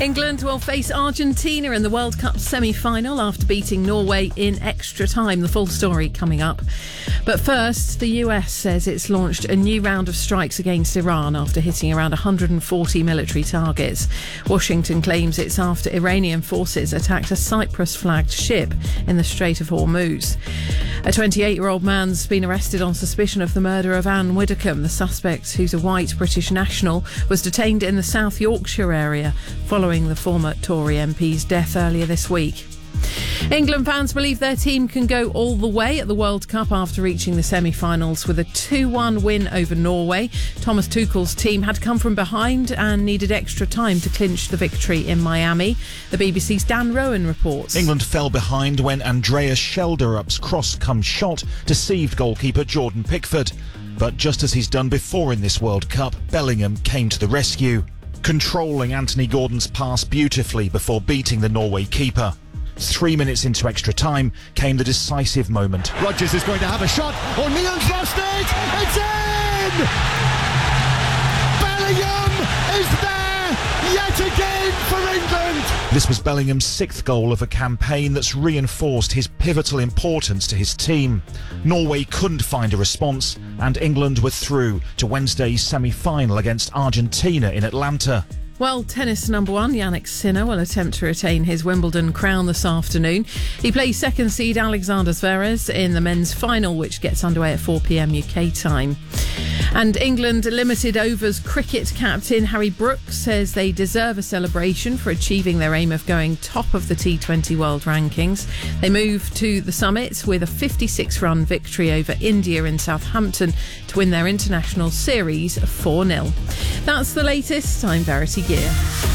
England will face Argentina in the World Cup semi-final after beating Norway in extra time. The full story coming up. But first, the US says it's launched a new round of strikes against Iran after hitting around 140 military targets. Washington claims it's after Iranian forces attacked a Cyprus-flagged ship in the Strait of Hormuz. A 28-year-old man's been arrested on suspicion of the murder of Anne Widdecombe. The suspect, who's a white British national, was detained in the South Yorkshire area following the former Tory MP's death earlier this week. England fans believe their team can go all the way at the World Cup after reaching the semi-finals with a 2-1 win over Norway. Thomas Tuchel's team had come from behind and needed extra time to clinch the victory in Miami. The BBC's Dan Rowan reports. England fell behind when Andreas Schelderup's cross-come shot deceived goalkeeper Jordan Pickford. But just as he's done before in this World Cup, Bellingham came to the rescue, controlling Anthony Gordon's pass beautifully before beating the Norway keeper. 3 minutes into extra time came the decisive moment. Rodgers is going to have a shot. O'Neill's lost it. It's in! Bellingham is there yet again for England. This was Bellingham's 6th goal of a campaign that's reinforced his pivotal importance to his team. Norway couldn't find a response, and England were through to Wednesday's semi-final against Argentina in Atlanta. Well, tennis number one, Jannik Sinner, will attempt to retain his Wimbledon crown this afternoon. He plays second seed Alexander Zverev in the men's final, which gets underway at 4 p.m. UK time. And England limited overs cricket captain Harry Brooks says they deserve a celebration for achieving their aim of going top of the T20 world rankings. They moved to the summit with a 56-run victory over India in Southampton to win their international series 4-0. That's the latest. I'm Verity Gear.